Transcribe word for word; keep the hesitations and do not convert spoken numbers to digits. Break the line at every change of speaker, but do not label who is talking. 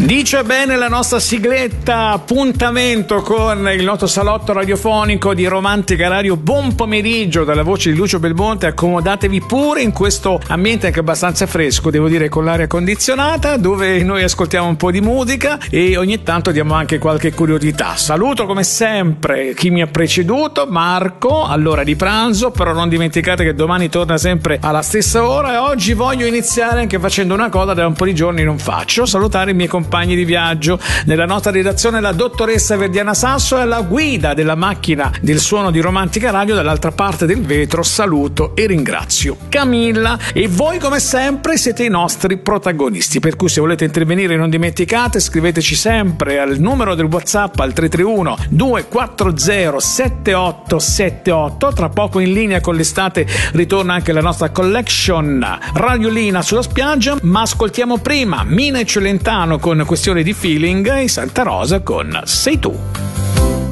Dice bene la nostra sigletta, appuntamento con il noto salotto radiofonico di Romantica Radio. Buon pomeriggio dalla voce di Lucio Belmonte, accomodatevi pure in questo ambiente anche abbastanza fresco, devo dire, con l'aria condizionata, dove noi ascoltiamo un po' di musica e ogni tanto diamo anche qualche curiosità. Saluto come sempre chi mi ha preceduto, Marco, all'ora di pranzo, però non dimenticate che domani torna sempre alla stessa ora e oggi voglio iniziare anche facendo una cosa che da un po' di giorni non faccio: salutare i miei compagni di viaggio. Nella nostra redazione la dottoressa Verdiana Sasso è alla guida della macchina del suono di Romantica Radio. Dall'altra parte del vetro saluto e ringrazio Camilla, e voi come sempre siete i nostri protagonisti, per cui se volete intervenire non dimenticate, scriveteci sempre al numero del WhatsApp al tre tre uno due quattro zero sette otto sette otto. Tra poco in linea con l'estate ritorna anche la nostra collection Radiolina sulla spiaggia, ma ascoltiamo prima Mina e Celentano con Questione di Feeling e Santa Rosa con Sei tu.